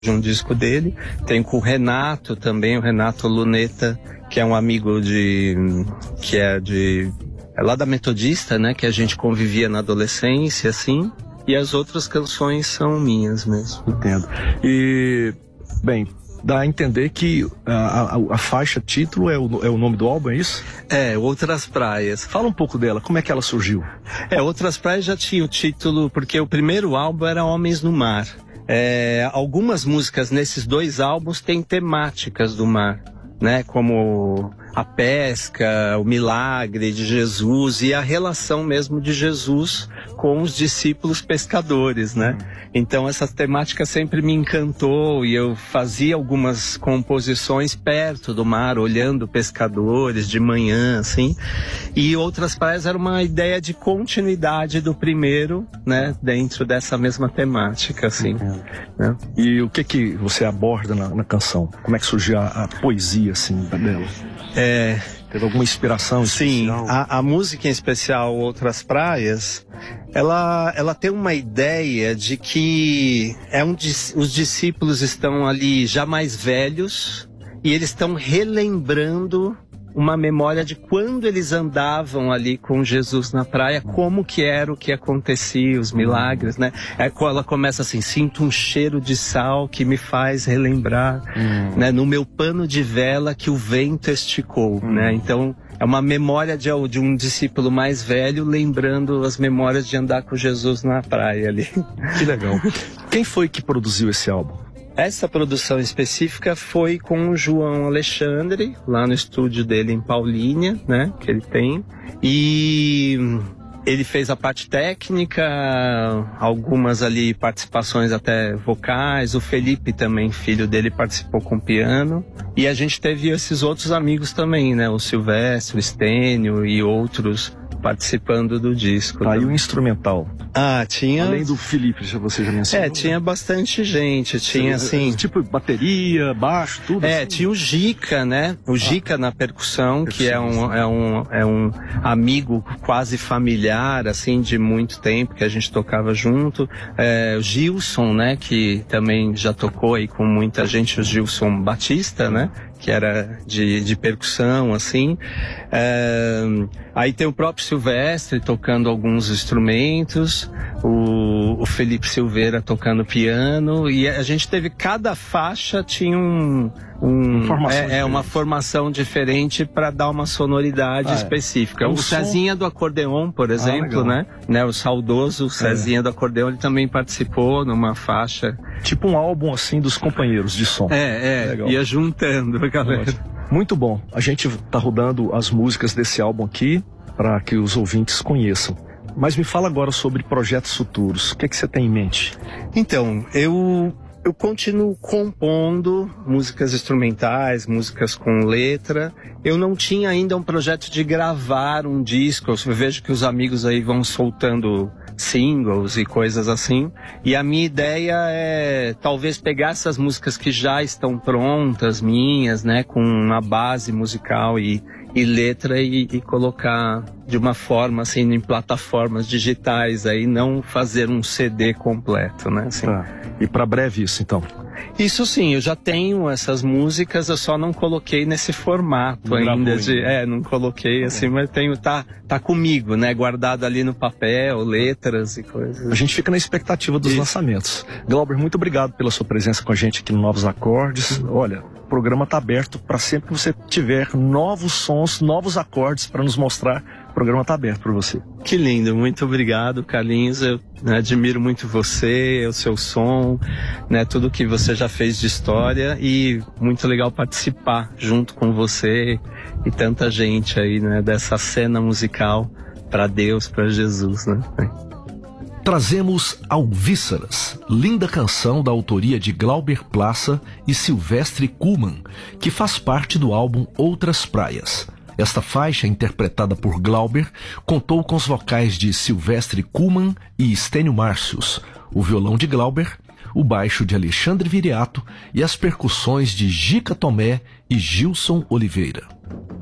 de um disco dele. Tem com o Renato também, o Renato Luneta, que é um amigo é lá da Metodista, né? Que a gente convivia na adolescência, assim. E as outras canções são minhas mesmo. Entendo. E, bem, dá a entender que a faixa título é o nome do álbum, é isso? É, Outras Praias. Fala um pouco dela, como é que ela surgiu? Outras Praias já tinha o título, porque o primeiro álbum era Homens no Mar. Algumas músicas nesses dois álbuns têm temáticas do mar, né? Como a pesca, o milagre de Jesus e a relação mesmo de Jesus com os discípulos pescadores, né? Então essa temática sempre me encantou e eu fazia algumas composições perto do mar, olhando pescadores de manhã, assim. E Outras Praias era uma ideia de continuidade do primeiro, né? Dentro dessa mesma temática, assim. Né? E o que você aborda na canção? Como é que surgiu a poesia, assim, dela? Teve alguma inspiração especial? Sim, a música em especial Outras Praias, ela tem uma ideia de que os discípulos estão ali já mais velhos e eles estão relembrando uma memória de quando eles andavam ali com Jesus na praia, como que era o que acontecia, os milagres, né? Ela começa assim: sinto um cheiro de sal que me faz relembrar, né? No meu pano de vela que o vento esticou, né? Então, é uma memória de um discípulo mais velho lembrando as memórias de andar com Jesus na praia ali. Que legal. Quem foi que produziu esse álbum? Essa produção específica foi com o João Alexandre, lá no estúdio dele em Paulínia, né, que ele tem. E ele fez a parte técnica, algumas ali participações até vocais. O Felipe também, filho dele, participou com piano. E a gente teve esses outros amigos também, né, o Silvestre, o Estênio e outros participando do disco. Aí o instrumental. Tinha... Além do Felipe, você já mencionou. Tinha bastante gente. Tinha, assim... Tipo bateria, baixo, tudo assim. Tinha o Gica, né? O Gica na percussão, que é um amigo quase familiar, assim, de muito tempo, que a gente tocava junto. O Gilson, né? Que também já tocou aí com muita gente, o Gilson Batista, né? Que era de percussão, assim. Aí tem o próprio Silvestre tocando alguns instrumentos, o Felipe Silveira tocando piano, e a gente teve, cada faixa tinha uma formação diferente para dar uma sonoridade específica. O Cezinha do acordeon, por exemplo, né? O saudoso Cezinha do acordeon, ele também participou numa faixa. Tipo um álbum assim dos companheiros de som. Ia juntando a galera. Muito bom. A gente tá rodando as músicas desse álbum aqui para que os ouvintes conheçam. Mas me fala agora sobre projetos futuros. O que você tem em mente? Então, eu continuo compondo músicas instrumentais, músicas com letra. Eu não tinha ainda um projeto de gravar um disco. Eu vejo que os amigos aí vão soltando singles e coisas assim. E a minha ideia é talvez pegar essas músicas que já estão prontas, minhas, né, com uma base musical e letra e colocar de uma forma assim em plataformas digitais aí, não fazer um CD completo, né? Assim. E para breve isso, então? Isso sim, eu já tenho essas músicas, eu só não coloquei nesse formato ainda não coloquei assim, mas tá comigo, né? Guardado ali no papel, letras e coisas. A gente fica na expectativa dos lançamentos. Glauber, muito obrigado pela sua presença com a gente aqui no Novos Acordes. Olha, o programa tá aberto para sempre que você tiver novos sons, novos acordes para nos mostrar. O programa tá aberto para você. Que lindo, muito obrigado, Carlinhos. Eu admiro muito você, o seu som, né, tudo que você já fez de história, e muito legal participar junto com você e tanta gente aí, né, dessa cena musical para Deus, para Jesus, né? Trazemos Alvíceras, linda canção da autoria de Glauber Plaça e Silvestre Kuhlmann, que faz parte do álbum Outras Praias. Esta faixa, interpretada por Glauber, contou com os vocais de Silvestre Kuhlmann e Estênio Márcios, o violão de Glauber, o baixo de Alexandre Viriato e as percussões de Gica Tomé e Gilson Oliveira.